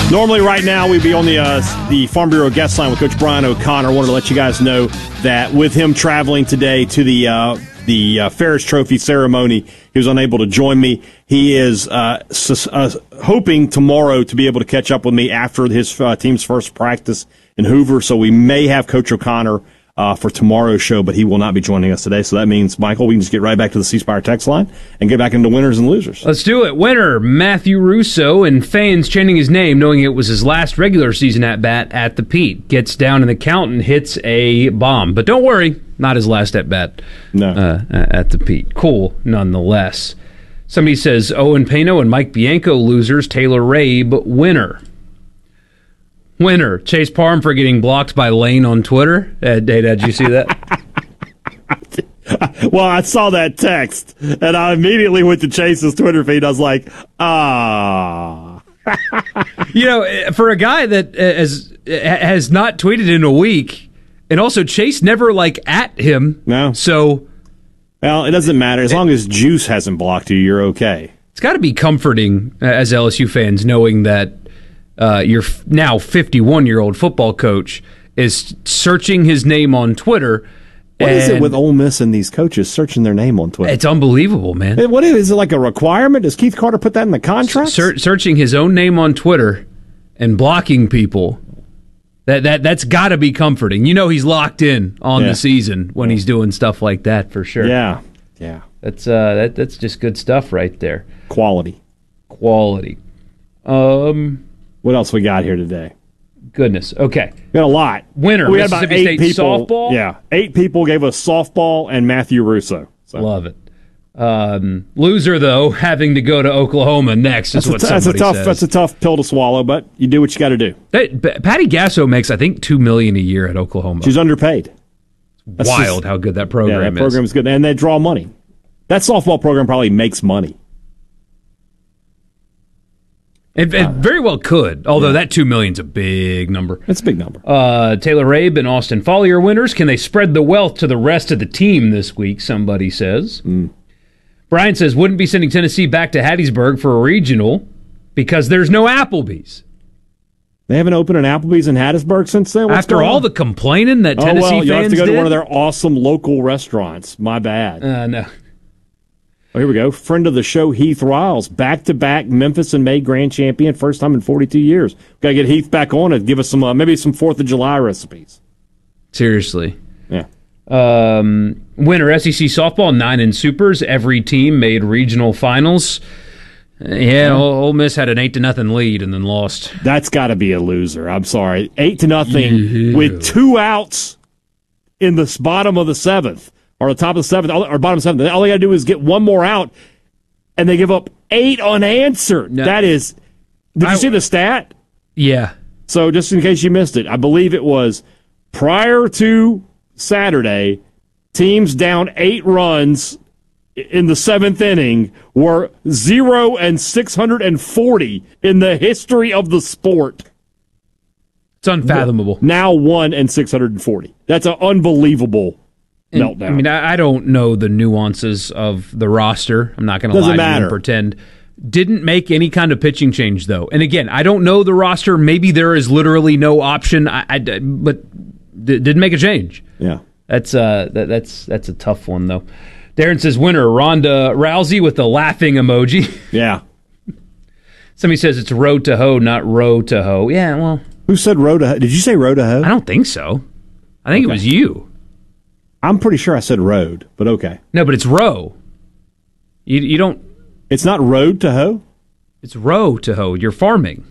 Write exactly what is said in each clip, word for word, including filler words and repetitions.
Normally, right now, we'd be on the uh, the Farm Bureau guest line with Coach Brian O'Connor. Wanted to let you guys know that with him traveling today to the uh, the uh, Ferris Trophy ceremony, he was unable to join me. He is uh, s- uh, hoping tomorrow to be able to catch up with me after his uh, team's first practice in Hoover. So we may have Coach O'Connor Uh, for tomorrow's show, but he will not be joining us today. So that means, Michael, we can just get right back to the C Spire text line and get back into winners and losers. Let's do it. Winner, Matthew Russo, and fans chanting his name, knowing it was his last regular season at-bat at the Pete. Gets down in the count and hits a bomb. But don't worry, not his last at-bat no. uh, at the Pete. Cool, nonetheless. Somebody says, Owen Pano and Mike Bianco losers, Taylor Rabe winner. Winner, Chase Parham for getting blocked by Lane on Twitter. Uh, Data, did you see that? Well, I saw that text, and I immediately went to Chase's Twitter feed. I was like, ah. You know, for a guy that has, has not tweeted in a week, and also Chase never, like, at him. No. So. Well, it doesn't matter. As it, long as Juice hasn't blocked you, you're okay. It's got to be comforting uh, as L S U fans knowing that Uh, your f- now fifty-one-year-old football coach is searching his name on Twitter. What is it with Ole Miss and these coaches searching their name on Twitter? It's unbelievable, man. What is, is it like a requirement? Does Keith Carter put that in the contract? Ser- searching his own name on Twitter and blocking people. That that that's got to be comforting. You know he's locked in on yeah. the season when he's doing stuff like that for sure. Yeah, yeah. That's uh that that's just good stuff right there. Quality, quality. Um. What else we got here today? Goodness. Okay. We got a lot. Winner, we had Mississippi about eight State people, softball. Yeah. Eight people gave us softball and Matthew Russo. So. Love it. Um, loser, though, having to go to Oklahoma next is that's what a t- somebody that's a tough, says. That's a tough pill to swallow, but you do what you got to do. Hey, Patty Gasso makes, I think, two million dollars a year at Oklahoma. She's underpaid. That's wild just, how good that program yeah, that is. program is good. And they draw money. That softball program probably makes money. It, it very well could, although yeah. that two million dollars is a big number. It's a big number. Uh, Taylor Rabe and Austin Foley are winners. Can they spread the wealth to the rest of the team this week, somebody says. Mm. Brian says, wouldn't be sending Tennessee back to Hattiesburg for a regional because there's no Applebee's. They haven't opened an Applebee's in Hattiesburg since then? What's After all on? the complaining that Tennessee oh, well, you fans have to go did? to one of their awesome local restaurants. My bad. Uh, no. Oh, here we go. Friend of the show, Heath Riles, back-to-back Memphis and May Grand Champion, first time in forty-two years. Got to get Heath back on and give us some, uh, maybe some fourth of July recipes. Seriously. Yeah. Um, winner, S E C softball, nine in supers. Every team made regional finals. Uh, yeah, Ole, Ole Miss had an eight to nothing lead and then lost. That's got to be a loser. I'm sorry. eight to nothing yeah. with two outs in the bottom of the seventh. Or the top of the seventh, or bottom of the seventh. All they got to do is get one more out, and they give up eight unanswered. No. That is, did I, you see the stat? Yeah. So just in case you missed it, I believe it was prior to Saturday, teams down eight runs in the seventh inning were zero and six hundred forty in the history of the sport. It's unfathomable. Now one and six hundred forty. That's an unbelievable And, meltdown. I mean, I, I don't know the nuances of the roster. I'm not going to lie to you and pretend. Didn't make any kind of pitching change, though. And again, I don't know the roster. Maybe there is literally no option, I, I, but d- didn't make a change. Yeah. That's uh, that, that's that's a tough one, though. Darren says, winner, Ronda Rousey with the laughing emoji. Yeah. Somebody says it's road to hoe, not row to hoe. Yeah, well. Who said road to hoe? Did you say road to hoe? I don't think so. I think okay. it was you. I'm pretty sure I said road, but okay. No, but it's row. You you don't. It's not road to hoe? It's row to hoe. You're farming.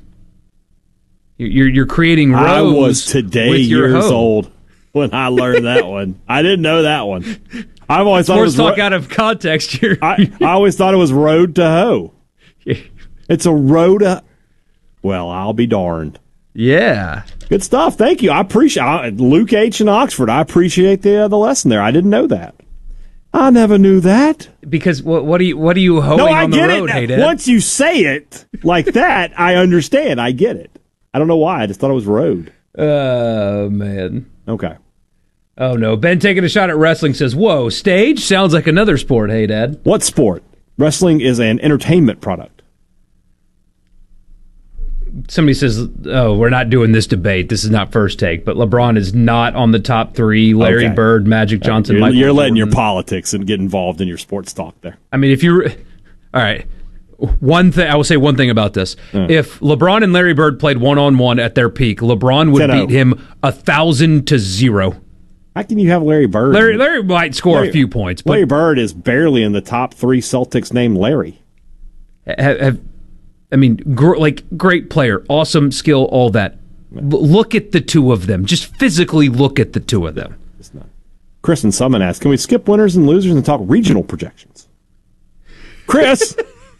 You're you're creating rows. I was today with your years hoe. old when I learned that one. I didn't know that one. I've always thought it was talk ro- out of context here. I, I always thought it was road to hoe. It's a road to. Well, I'll be darned. Yeah. Good stuff. Thank you. I appreciate I, Luke H. in Oxford. I appreciate the uh, the lesson there. I didn't know that. I never knew that. Because what, what are you what are you hoeing no, I on the get road? It. Hey, Dad? Once you say it like that, I understand. I get it. I don't know why. I just thought it was road. Oh, uh, man. Okay. Oh, no. Ben taking a shot at wrestling says, whoa, stage? Sounds like another sport. Hey, Dad. What sport? Wrestling is an entertainment product. somebody says, oh, we're not doing this debate. This is not First Take, but LeBron is not on the top three. Larry okay. Bird, Magic Johnson, you're, Michael You're letting Jordan. your politics and get involved in your sports talk there. I mean, if you're... All right. One thing I will say one thing about this. Mm. If LeBron and Larry Bird played one-on-one at their peak, LeBron would beat him a thousand to zero. How can you have Larry Bird? Larry, Larry might score Larry, a few points. But Larry Bird is barely in the top three Celtics named Larry. Have, have, I mean, gr- like great player, awesome skill, all that. L- look at the two of them. Just physically look at the two of them. It's not. Chris and Summon asks, can we skip winners and losers and talk regional projections? Chris!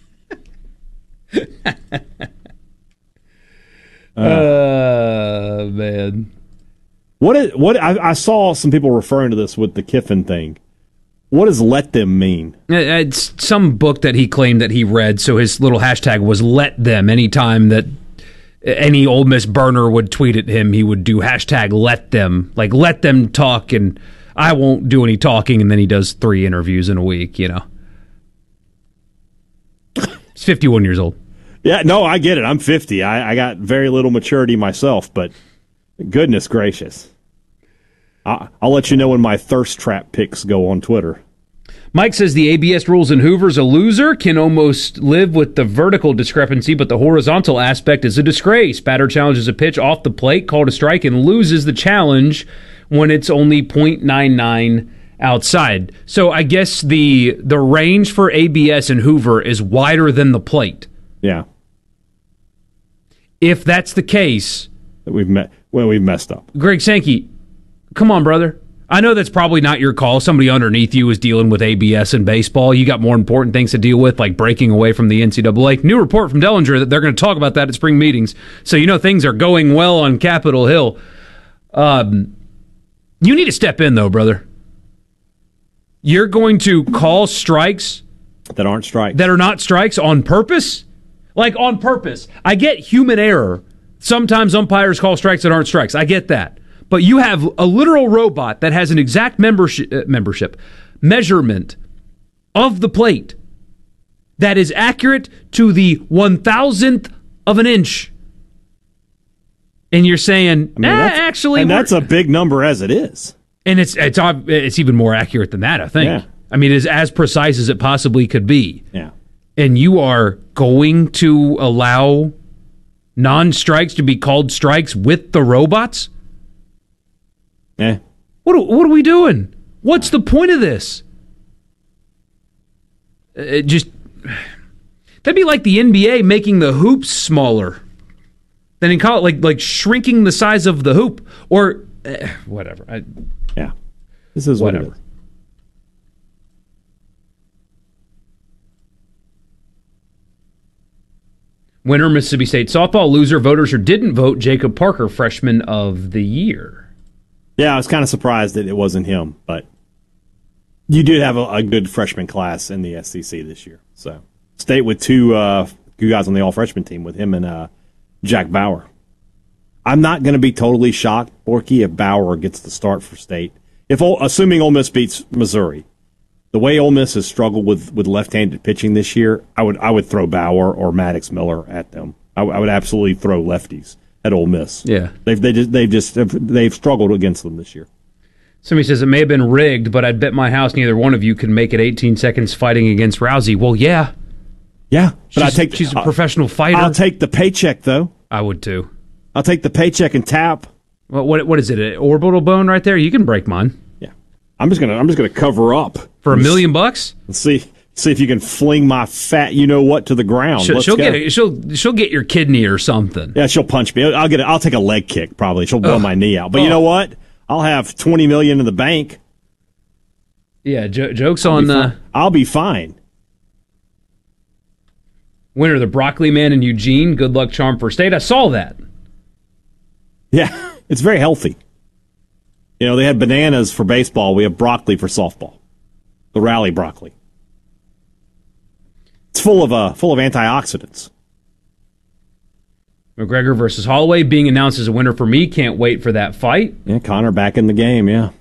uh, uh, man. What is, what I, I saw some people referring to this with the Kiffin thing. What does let them mean? It's some book that he claimed that he read, so his little hashtag was let them. Anytime that any Ole Miss burner would tweet at him, he would do hashtag let them. Like, let them talk, and I won't do any talking, and then he does three interviews in a week, you know. He's fifty-one years old. Yeah, no, I get it. I'm fifty. I, I got very little maturity myself, but goodness gracious. I, I'll let you know when my thirst trap picks go on Twitter. Mike says the A B S rules in Hoover's a loser, can almost live with the vertical discrepancy, but the horizontal aspect is a disgrace. Batter challenges a pitch off the plate, called a strike, and loses the challenge when it's only point nine nine outside. So I guess the the range for A B S in Hoover is wider than the plate. Yeah. If that's the case, that we've met well, we've messed up. Greg Sankey, come on, brother. I know that's probably not your call. Somebody underneath you is dealing with A B S in baseball. You got more important things to deal with, like breaking away from the N C double A. New report from Dellinger that they're going to talk about that at spring meetings. So you know things are going well on Capitol Hill. Um, you need to step in, though, brother. You're going to call strikes that aren't strikes. That are not strikes on purpose? Like, on purpose. I get human error. Sometimes umpires call strikes that aren't strikes. I get that. But you have a literal robot that has an exact membership, uh, membership measurement of the plate that is accurate to the one thousandth of an inch. And you're saying, I mean, eh, actually... And that's a big number as it is. And it's it's it's even more accurate than that, I think. Yeah. I mean, it's as precise as it possibly could be. Yeah. And you are going to allow non-strikes to be called strikes with the robots? Yeah. What what are we doing? What's the point of this? It just that'd be like the N B A making the hoops smaller than in college, like like shrinking the size of the hoop, or eh, whatever. I, yeah, this is whatever. What it is. Winner, Mississippi State softball. Loser, voters who didn't vote, Jacob Parker, freshman of the year. Yeah, I was kind of surprised that it wasn't him, but you did have a, a good freshman class in the S E C this year. So, State with two uh, two guys on the all-freshman team with him and uh, Jack Bauer. I'm not going to be totally shocked, Borky, if Bauer gets the start for State. If assuming Ole Miss beats Missouri, the way Ole Miss has struggled with, with left-handed pitching this year, I would I would throw Bauer or Maddox Miller at them. I, I would absolutely throw lefties at Ole Miss. Yeah, they've they just they've just they've struggled against them this year. Somebody says it may have been rigged, but I'd bet my house neither one of you could make it eighteen seconds fighting against Rousey. Well, yeah, yeah, but I take she's a professional fighter. I'll take the paycheck though. I would too. I'll take the paycheck and tap. Well, what what is it? An orbital bone right there? You can break mine. Yeah, I'm just gonna I'm just gonna cover up for a million bucks. Let's see. See if you can fling my fat, you know what, to the ground. She'll, Let's she'll go. get it. She'll she'll get your kidney or something. Yeah, she'll punch me. I'll get it. I'll take a leg kick probably. She'll blow oh. my knee out. But oh. you know what? I'll have twenty million in the bank. Yeah, jo- jokes I'll on the. Uh, I'll be fine. Winner, the Broccoli Man in Eugene. Good luck charm for State. I saw that. Yeah, it's very healthy. You know, they had bananas for baseball. We have broccoli for softball. The rally broccoli. It's full of uh, full of antioxidants. McGregor versus Holloway being announced as a winner for me. Can't wait for that fight. Yeah, Connor back in the game, yeah.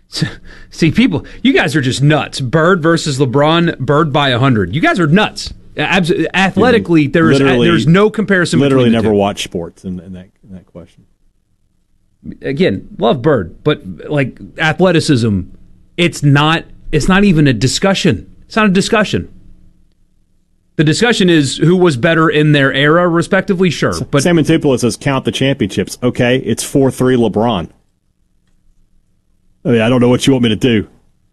See, people, you guys are just nuts. Bird versus LeBron, Bird by one hundred. You guys are nuts. Abs- athletically, there's there's no comparison. Literally, between the never two. watched sports in, in that in that question. Again, love Bird, but like athleticism, it's not. It's not even a discussion. It's not a discussion. The discussion is who was better in their era, respectively. Sure, but Sam Antipolo says count the championships. Okay, it's four three LeBron. I mean, I don't know what you want me to do.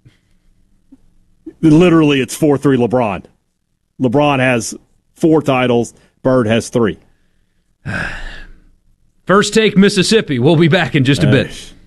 Literally, it's four three LeBron. LeBron has four titles. Bird has three. First Take Mississippi. We'll be back in just a bit.